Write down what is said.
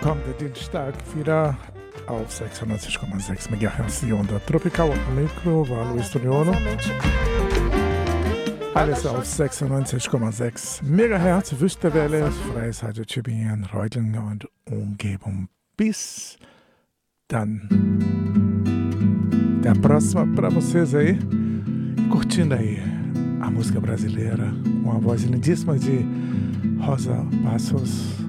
kommt der Dienstag wieder auf 96,6 MHz die Onda Tropical Mikro, war Luis Toriolo. Alles auf 96,6 MHz, Wüstewelle, freies Radio Tübingen, Reutlingen und Umgebung. Bis dann. Da próxima para vocês aí, curtindo aí a música brasileira, uma voz lindíssima de Rosa Passos.